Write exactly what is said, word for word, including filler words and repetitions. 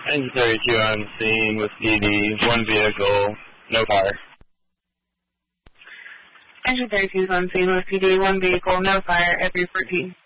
Engine thirty-two on scene with P D, one vehicle, no fire. Engine thirty-two is on scene with P D, one vehicle, no fire at three fourteen.